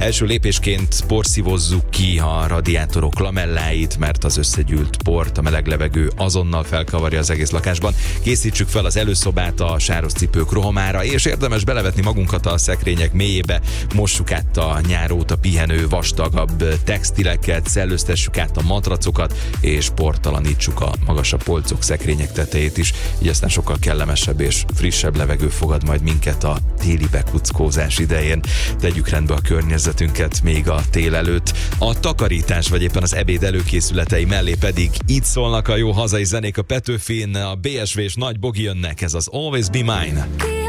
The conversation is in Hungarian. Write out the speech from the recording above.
Első lépésként porszívozzuk ki a radiátorok lamelláit, mert az összegyűlt port a meleg levegő azonnal felkavarja az egész lakásban. Készítsük fel az előszobát a sáros cipők rohamára, és érdemes belevetni magunkat a szekrények mélyébe, mossuk át a nyár óta pihenő vastagabb textileket, szellőztessük át a matracokat, és portalanítsuk a magasabb polcok, szekrények tetejét is, így aztán sokkal kellemesebb és frissebb levegő fogad majd minket a téli bekuckózás idején. Tegyük rendbe a környezetünket még a tél előtt. A takarítás vagy éppen az ebéd előkészületei mellé pedig itt szólnak a jó hazai zenék, a Petőfin, a BSV és Nagy Bogi jönnek, ez az Always Be Mine.